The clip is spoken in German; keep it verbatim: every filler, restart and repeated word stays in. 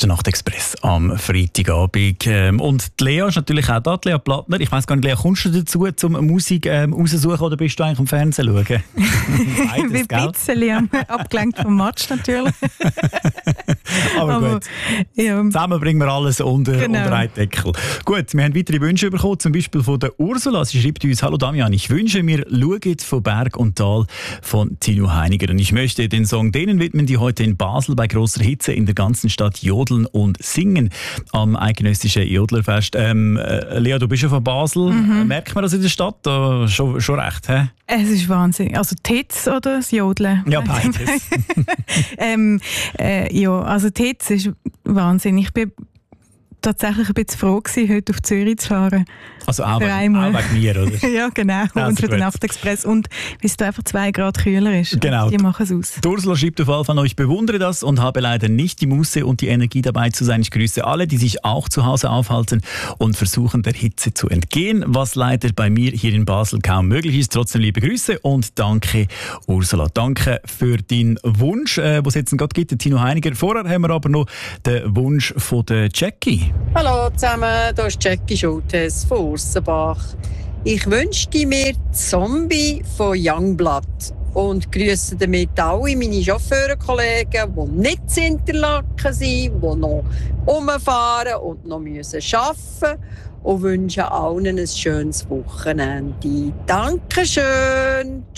der Nachtexpress am Freitagabend. Ähm, und die Lea ist natürlich auch da, die Lea Plattner. Ich weiss gar nicht, Lea, kommst du dazu, zum Musik ähm, raussuchen oder bist du eigentlich am Fernsehen schauen? Beides, Wie ein bisschen abgelenkt vom Match natürlich. Aber, Aber gut, ja. Zusammen bringen wir alles unter, Genau. unter einen Deckel. Gut, wir haben weitere Wünsche bekommen, zum Beispiel von der Ursula. Sie schreibt uns: Hallo Damian, ich wünsche mir «Schaut von Berg und Tal» von Tino Heiniger. Und ich möchte den Song denen widmen, die heute in Basel bei grosser Hitze in der ganzen Stadt jodeln und singen am eidgenössischen Jodlerfest. Ähm, äh, Lea, du bist ja von Basel. Mhm. Merkt man das in der Stadt? Da, schon, schon recht, hä? Es ist Wahnsinn. Also die Hitze oder das Jodeln? Ja, beides. ähm, äh, ja, also die Hitze ist Wahnsinn. Ich bin tatsächlich ein bisschen froh gewesen, heute auf Zürich zu fahren. Also auch, Für wegen, einmal. auch wegen mir, oder? Ja, genau. Also und für den gut. Nachtexpress. Und weil es da einfach zwei Grad kühler ist. Genau. Die machen es aus. Die Ursula schreibt auf jeden Fall: Ich bewundere das und habe leider nicht die Muße und die Energie dabei zu sein. Ich grüße alle, die sich auch zu Hause aufhalten und versuchen, der Hitze zu entgehen, was leider bei mir hier in Basel kaum möglich ist. Trotzdem liebe Grüße und danke, Ursula. Danke für deinen Wunsch, äh, was es jetzt gerade gibt, der Tino Heiniger. Vorher haben wir aber noch den Wunsch von der Jackie. Hallo zusammen, hier ist Jackie Schultes von Ursenbach. Ich wünschte mir die Zombie von Youngblood und grüße damit alle meine Chauffeurkollegen, die nicht in Interlaken sind, die noch rumfahren und noch arbeiten müssen, und wünsche allen ein schönes Wochenende. Dankeschön!